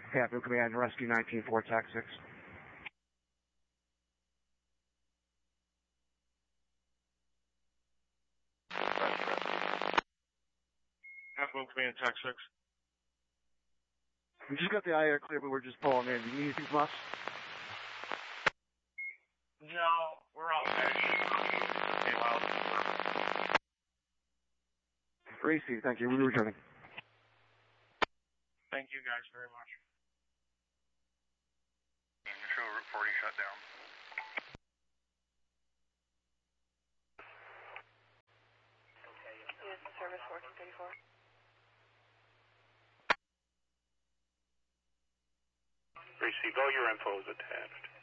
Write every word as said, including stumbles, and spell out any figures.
Captain Command, Rescue nineteen four, Tac six. Captain Command, Tac six. We just got the I R clear, but we're just pulling in. Do you need anything from us? No, we're all finished. Racy, thank you. We're returning. Thank you guys very much. Control Route forty shut down. Units in service fourteen thirty-four. Receive all your info is attached.